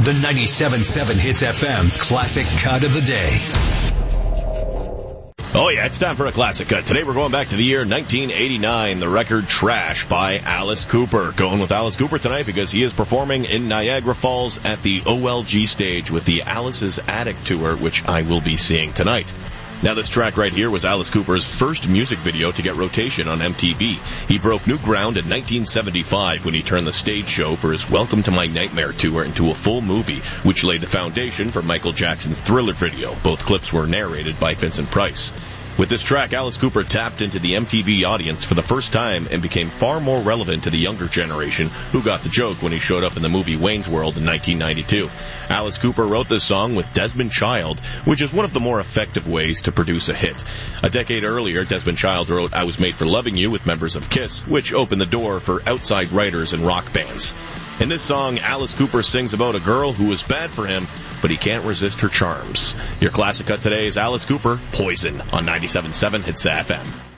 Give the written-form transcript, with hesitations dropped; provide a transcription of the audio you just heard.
The 97.7 Hits FM Classic Cut of the Day. Oh, yeah, it's time for a classic cut. Today we're going back to the year 1989, the record Trash by Alice Cooper. Going with Alice Cooper tonight because he is performing in Niagara Falls at the OLG stage with the Alice's Attic Tour, which I will be seeing tonight. Now, this track right here was Alice Cooper's first music video to get rotation on MTV. He broke new ground in 1975 when he turned the stage show for his Welcome to My Nightmare tour into a full movie, which laid the foundation for Michael Jackson's Thriller video. Both clips were narrated by Vincent Price. With this track, Alice Cooper tapped into the MTV audience for the first time and became far more relevant to the younger generation who got the joke when he showed up in the movie Wayne's World in 1992. Alice Cooper wrote this song with Desmond Child, which is one of the more effective ways to produce a hit. A decade earlier, Desmond Child wrote I Was Made for Loving You with members of Kiss, which opened the door for outside writers and rock bands. In this song, Alice Cooper sings about a girl who was bad for him, but he can't resist her charms. Your classic cut today is Alice Cooper, Poison, on 97.7 Hits FM.